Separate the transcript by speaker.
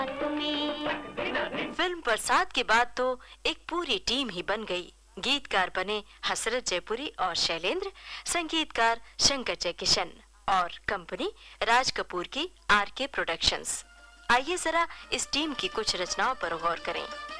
Speaker 1: Film बरसात के बाद तो एक पूरी टीम ही बन गई। गीतकार बने हसरत जयपुरी और शैलेंद्र, संगीतकार शंकर जयकिशन और कंपनी राज कपूर की आरके प्रोडक्शंस। आइए जरा इस टीम की कुछ रचनाओं पर गौर करें।